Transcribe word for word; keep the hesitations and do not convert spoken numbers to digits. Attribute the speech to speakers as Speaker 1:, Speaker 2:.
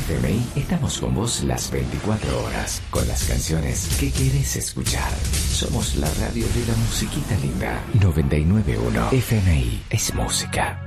Speaker 1: F M I estamos con vos las veinticuatro horas, con las canciones que querés escuchar. Somos la radio de la musiquita linda. noventa y nueve punto uno F M I es música.